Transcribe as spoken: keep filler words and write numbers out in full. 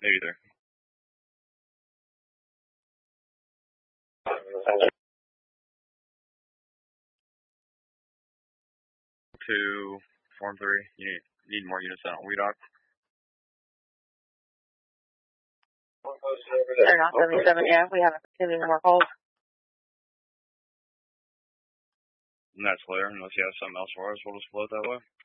Either. Two, form three. You need, need more units out on WeDoc. They're not seventy-seven, yeah, we haven't continued more calls. And that's clear, unless you have something else for us, we'll just float that way.